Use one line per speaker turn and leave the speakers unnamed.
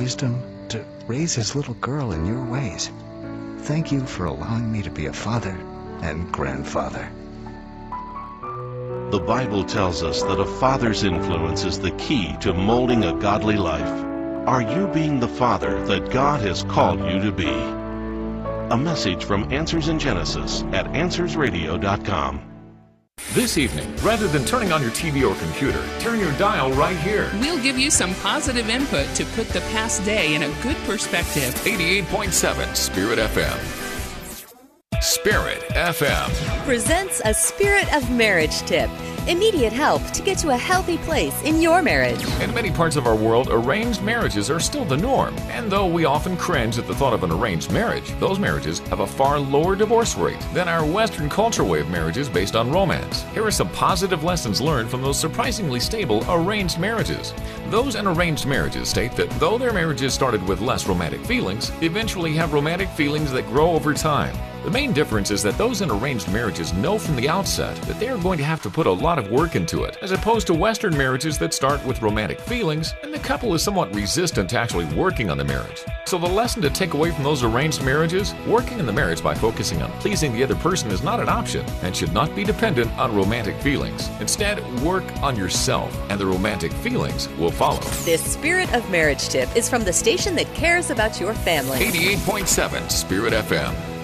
wisdom to raise his little girl in your ways. Thank you for allowing me to be a father and grandfather.
The Bible tells us that a father's influence is the key to molding a godly life. Are you being the father that God has called you to be? A message from Answers in Genesis at AnswersRadio.com.
This evening, rather than turning on your TV or computer, turn your dial right here.
We'll give you some positive input to put the past day in a good perspective.
88.7 Spirit FM. Spirit FM
presents a Spirit of Marriage tip. Immediate help to get to a healthy place in your marriage.
In many parts of our world, arranged marriages are still the norm. And though we often cringe at the thought of an arranged marriage, those marriages have a far lower divorce rate than our Western cultural way of marriages based on romance. Here are some positive lessons learned from those surprisingly stable arranged marriages. Those in arranged marriages state that though their marriages started with less romantic feelings, they eventually have romantic feelings that grow over time. The main difference is that those in arranged marriages know from the outset that they are going to have to put a lot of work into it, as opposed to Western marriages that start with romantic feelings and the couple is somewhat resistant to actually working on the marriage. So the lesson to take away from those arranged marriages, working in the marriage by focusing on pleasing the other person is not an option and should not be dependent on romantic feelings. Instead, work on yourself and the romantic feelings will follow.
This Spirit of Marriage tip is from the station that cares about your family.
88.7 Spirit FM.